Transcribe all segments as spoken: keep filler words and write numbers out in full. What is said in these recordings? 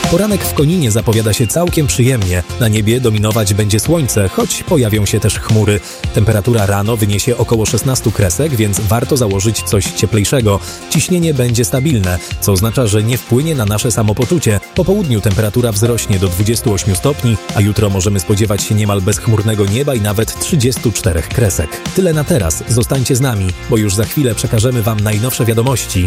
Poranek w Koninie zapowiada się całkiem przyjemnie. Na niebie dominować będzie słońce, choć pojawią się też chmury. Temperatura rano wyniesie około szesnaście kresek, więc warto założyć coś cieplejszego. Ciśnienie będzie stabilne, co oznacza, że nie wpłynie na nasze samopoczucie. Po południu temperatura wzrośnie do dwudziestu ośmiu stopni, a jutro możemy spodziewać się niemal bezchmurnego nieba i nawet trzydziestu czterech kresek. Tyle na teraz. Zostańcie z nami, bo już za chwilę przekażemy Wam najnowsze wiadomości.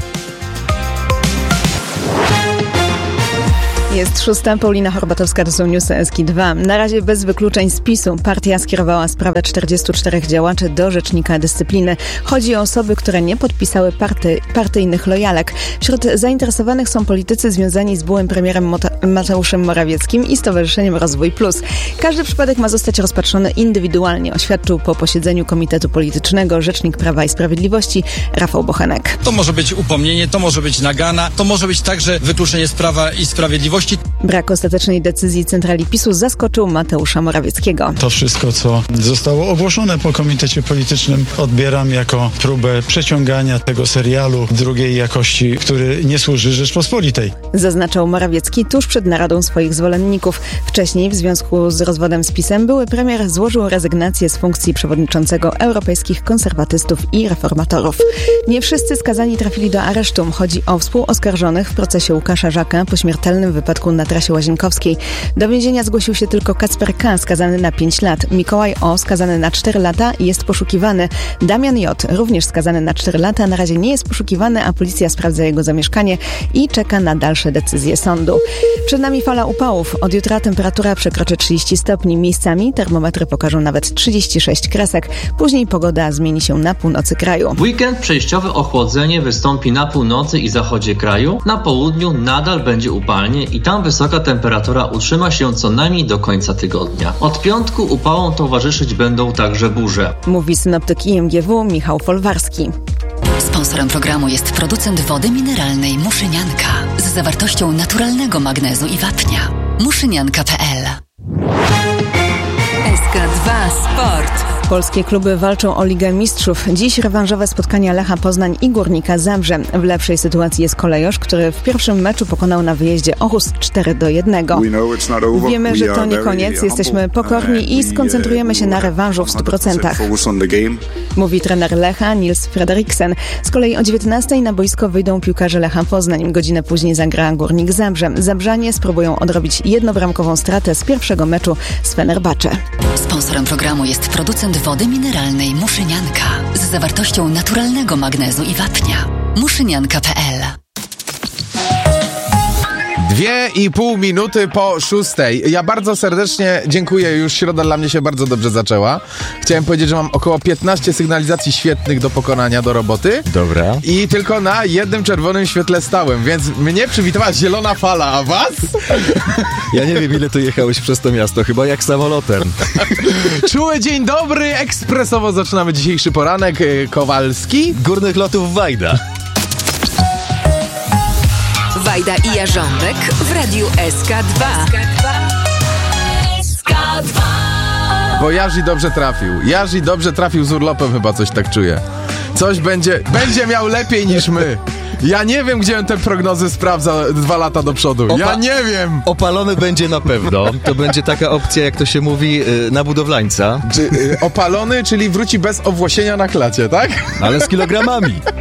Jest szósta, Paulina Horbatowska, to są newsy S K dwa. Na razie bez wykluczeń z PiSu. Partia skierowała sprawę czterdziestu czterech działaczy do Rzecznika Dyscypliny. Chodzi o osoby, które nie podpisały party, partyjnych lojalek. Wśród zainteresowanych są politycy związani z byłym premierem Mota- Mateuszem Morawieckim i Stowarzyszeniem Rozwój Plus. Każdy przypadek ma zostać rozpatrzony indywidualnie, oświadczył po posiedzeniu Komitetu Politycznego rzecznik Prawa i Sprawiedliwości Rafał Bochenek. To może być upomnienie, to może być nagana, to może być także wykluczenie z Prawa i Sprawiedliwości. Brak ostatecznej decyzji centrali PiSu zaskoczył Mateusza Morawieckiego. To wszystko, co zostało ogłoszone po komitecie politycznym, odbieram jako próbę przeciągania tego serialu drugiej jakości, który nie służy Rzeczpospolitej. Zaznaczał Morawiecki tuż przed naradą swoich zwolenników. Wcześniej w związku z rozwodem z PiS-em były premier złożył rezygnację z funkcji przewodniczącego Europejskich Konserwatystów i Reformatorów. Nie wszyscy skazani trafili do aresztu. Chodzi o współoskarżonych w procesie Łukasza Żaka po śmiertelnym wypadku na trasie Łazienkowskiej. Do więzienia zgłosił się tylko Kacper K., skazany na pięć lat. Mikołaj O., skazany na cztery lata i jest poszukiwany. Damian J., również skazany na cztery lata, na razie nie jest poszukiwany, a policja sprawdza jego zamieszkanie i czeka na dalsze decyzje sądu. Przed nami fala upałów. Od jutra temperatura przekroczy trzydzieści stopni. Miejscami termometry pokażą nawet trzydzieści sześć kresek. Później pogoda zmieni się na północy kraju. W weekend przejściowe ochłodzenie wystąpi na północy i zachodzie kraju. Na południu nadal będzie upalnie i tam wysoka temperatura utrzyma się co najmniej do końca tygodnia. Od piątku upałom towarzyszyć będą także burze. Mówi synoptyk I M G W Michał Folwarski. Sponsorem programu jest producent wody mineralnej Muszynianka z zawartością naturalnego magnezu i wapnia. muszynianka kropka p l. S K dwa Sport. Polskie kluby walczą o Ligę Mistrzów. Dziś rewanżowe spotkania Lecha Poznań i Górnika Zabrze. W lepszej sytuacji jest Kolejorz, który w pierwszym meczu pokonał na wyjeździe Ochód cztery do jednego. Wiemy, że to nie koniec, jesteśmy pokorni i skoncentrujemy się na rewanżu w stu procentach. Mówi trener Lecha Nils Frederiksen. Z kolei o dziewiętnastej na boisko wyjdą piłkarze Lecha Poznań. Godzinę później zagra Górnik Zabrze. Zabrzanie spróbują odrobić jednobramkową stratę z pierwszego meczu z Fenerbahce. Sponsorem programu jest producent wody mineralnej Muszynianka z zawartością naturalnego magnezu i wapnia. muszynianka kropka p l. Dwie i pół minuty po szóstej. Ja bardzo serdecznie dziękuję, już środa dla mnie się bardzo dobrze zaczęła. Chciałem powiedzieć, że mam około piętnaście sygnalizacji świetnych do pokonania, do roboty. Dobra. I tylko na jednym czerwonym świetle stałem, więc mnie przywitała zielona fala, a was? Ja nie wiem, ile tu jechałeś przez to miasto, chyba jak samolotem. Czuły dzień dobry, ekspresowo zaczynamy dzisiejszy poranek. Kowalski. Górnych Lotów Wajda. Wajda i Jarząbek w radiu S K dwa. S K dwa. Bo Jarzi dobrze trafił. Jarzi dobrze trafił z urlopem, chyba coś tak czuję. Coś będzie, będzie miał lepiej niż my. Ja nie wiem, gdzie on te prognozy sprawdza dwa lata do przodu. Opa- ja nie wiem. Opalony będzie na pewno. To będzie taka opcja, jak to się mówi, yy, na budowlańca. Czy, yy, opalony, czyli wróci bez owłosienia na klacie, tak? Ale z kilogramami.